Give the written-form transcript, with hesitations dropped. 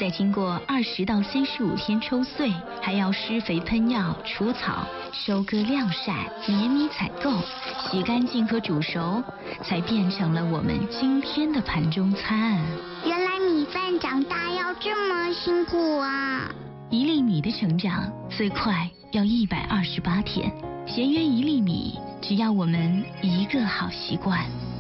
再经过20到35天抽穗，还要施肥喷药、除草、收割晾晒、碾米采购、洗干净和煮熟，才变成了我们今天的盘中餐。 原来米饭长大要这么辛苦啊 ！1粒米的成长最快要128天，节约1粒米，只要我们一个好习惯。